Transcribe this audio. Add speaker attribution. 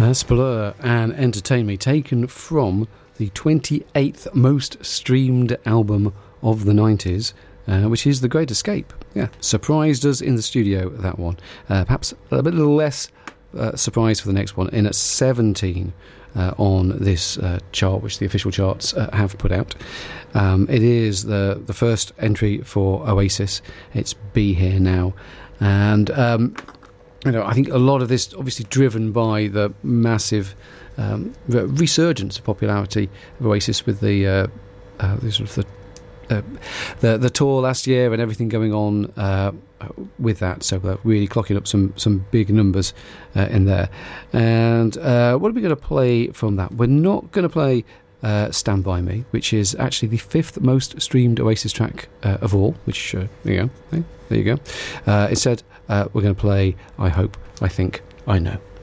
Speaker 1: Spallure and Entertain Me, taken from the 28th most streamed album of the 90s, which is The Great Escape. Yeah, surprised us in the studio, that one. Perhaps a little less surprise for the next one, in at 17 on this chart, which the official charts have put out. It is the first entry for Oasis. It's Be Here Now. And I think a lot of this obviously driven by the massive resurgence of popularity of Oasis with the tour last year and everything going on with that. So we're really clocking up some big numbers in there. And what are we going to play from that? We're not going to play Stand By Me, which is actually the 5th most streamed Oasis track of all, which there you go. Instead, we're going to play I Hope, I Think, I Know.